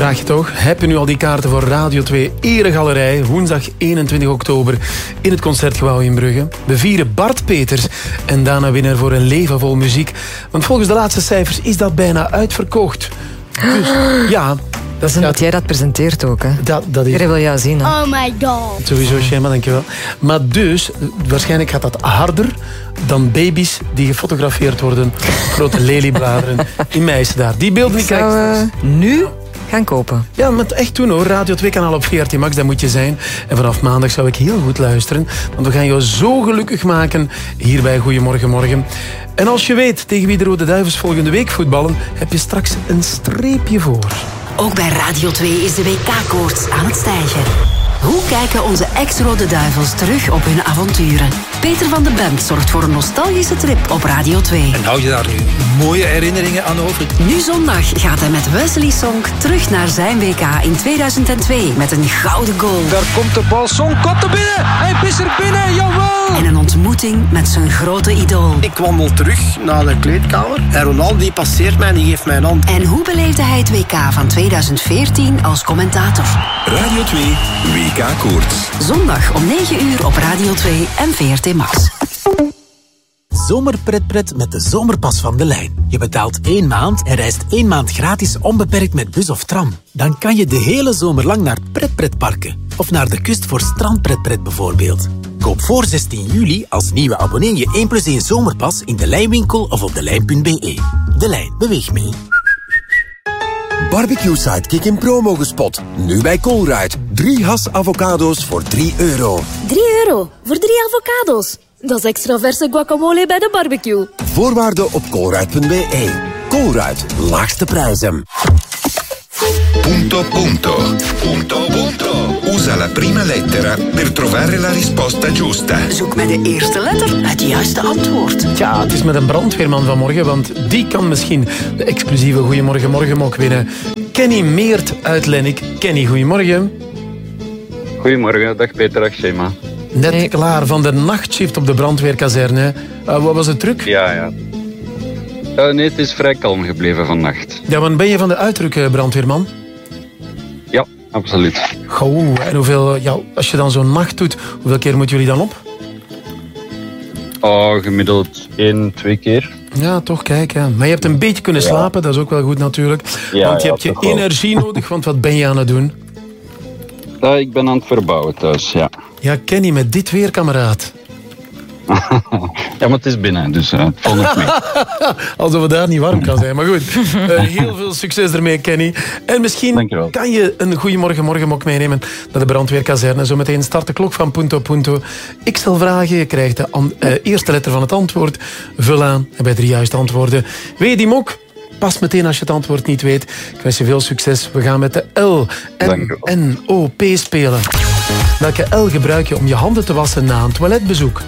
Vraag je toch, heb je nu al die kaarten voor Radio 2 Eregalerij, woensdag 21 oktober in het Concertgebouw in Brugge? We vieren Bart Peters en daarna winnaar voor een leven vol muziek. Want volgens de laatste cijfers is dat bijna uitverkocht. Dus ja... Dat is omdat jij dat presenteert ook, hè? Dat is... Iedereen wil jou zien, hè? Oh my god. Sowieso, Shema, dankjewel. Maar dus, waarschijnlijk gaat dat harder dan baby's die gefotografeerd worden. Grote leliebladeren in Meissen daar. Die beelden die krijg je nu gaan kopen. Ja, maar echt doen hoor. Radio 2 kanaal op VRT Max, daar moet je zijn. En vanaf maandag zou ik heel goed luisteren. Want we gaan jou zo gelukkig maken hier bij Goedemorgen Morgen. En als je weet tegen wie de Rode Duivels volgende week voetballen, heb je straks een streepje voor. Ook bij Radio 2 is de WK-koorts aan het stijgen. Hoe kijken onze ex-Rode Duivels terug op hun avonturen? Peter van de Bent zorgt voor een nostalgische trip op Radio 2. En hou je daar nu mooie herinneringen aan over? Nu zondag gaat hij met Wesley Sonk terug naar zijn WK in 2002 met een gouden goal. Daar komt de bal, Sonk komt er binnen! Hij is er binnen, jawel! En een ontmoeting met zijn grote idool. Ik wandel terug naar de kleedkamer en Ronaldo die passeert mij en die geeft mij een hand. En hoe beleefde hij het WK van 2014 als commentator? Radio 2 WK-koorts. Zondag om 9 uur op Radio 2 en VRT Max. Zomerpretpret met de zomerpas van De Lijn. Je betaalt 1 maand en reist 1 maand gratis onbeperkt met bus of tram. Dan kan je de hele zomer lang naar pretpretparken. Of naar de kust voor strandpretpret bijvoorbeeld. Koop voor 16 juli als nieuwe abonnee je 1+1 zomerpas in De Lijnwinkel of op delijn.be. De Lijn, beweeg mee. Barbecue Sidekick in promo gespot. Nu bij Colruyt. 3 Hass avocado's voor €3. 3 euro voor 3 avocado's. Dat is extra verse guacamole bij de barbecue. Voorwaarden op colruyt.be. Colruyt, laagste prijzen. Punto punto. Punto punto. Usa la prima lettera per trovare la risposta giusta. Zoek met de eerste letter het juiste antwoord. Ja, het is met een brandweerman vanmorgen, want die kan misschien de exclusieve Goedemorgen Morgenmok winnen. Kenny Meert uit Lennik. Kenny, goedemorgen. Goedemorgen, dag Peter, dag Shema. Net klaar van de nachtshift op de brandweerkazerne. Wat was het druk? Ja. Nee, het is vrij kalm gebleven vannacht. Ja, want ben je van de uitdruk brandweerman? Ja, absoluut. Goh, en hoeveel, als je dan zo'n nacht doet, hoeveel keer moeten jullie dan op? Gemiddeld 1-2 keer. Ja, toch, kijk. Ja. Maar je hebt een beetje kunnen slapen, dat is ook wel goed natuurlijk. Ja, want je hebt je energie nodig, want wat ben je aan het doen? Ik ben aan het verbouwen thuis, ja. Ja, Kenny, met dit weer, kameraad. Ja, maar het is binnen, dus het valt nog mee. Alsof het daar niet warm kan zijn. Maar goed, heel veel succes ermee, Kenny. En misschien kan je een Goedemorgen Morgenmok meenemen naar de brandweerkazerne. Zometeen start de klok van Punto Punto. Ik stel vragen, je krijgt de eerste letter van het antwoord. Vul aan en bij 3 juiste antwoorden weet je die mok. Pas meteen als je het antwoord niet weet. Ik wens je veel succes. We gaan met de L, N, O, P spelen. Welke L gebruik je om je handen te wassen na een toiletbezoek?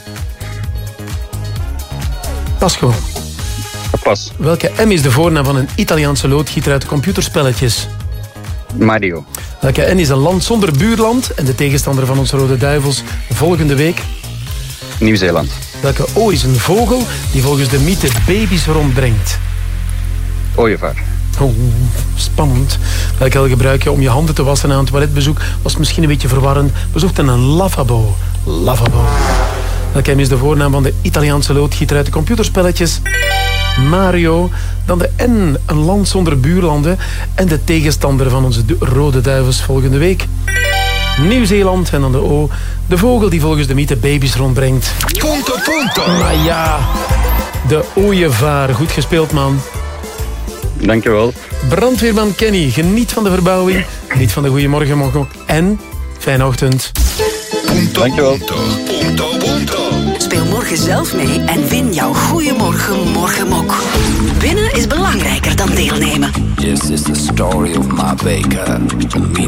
Pas gewoon. Pas. Welke M is de voornaam van een Italiaanse loodgieter uit computerspelletjes? Mario. Welke N is een land zonder buurland en de tegenstander van onze Rode Duivels volgende week? Nieuw-Zeeland. Welke O is een vogel die volgens de mythe baby's rondbrengt? Ooievaar. Oh, spannend. Welke L gebruik je om je handen te wassen na een toiletbezoek? Was misschien een beetje verwarrend. We zochten een lavabo. Lavabo. Welke M is de voornaam van de Italiaanse loodgieter uit de computerspelletjes? Mario. Dan de N, een land zonder buurlanden en de tegenstander van onze Rode Duivels volgende week. Nieuw-Zeeland. En dan de O, de vogel die volgens de mythe baby's rondbrengt. Punto punto. Maar ja, de ooievaar. Goed gespeeld, man. Dankjewel. Brandweerman Kenny, geniet van de verbouwing. Geniet van de Goedemorgen Morgenmok en fijne ochtend. Dankjewel. Speel morgen zelf mee en win jouw Goedemorgen Morgenmok. Winnen is belangrijker dan deelnemen. This is the story of my baker.